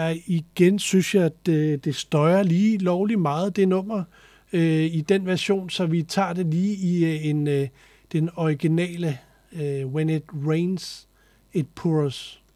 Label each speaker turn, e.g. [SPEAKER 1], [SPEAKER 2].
[SPEAKER 1] igen synes jeg, at det støjer lige lovligt meget, det nummer, i den version, så vi tager det lige i den originale When It Rains, It Pours.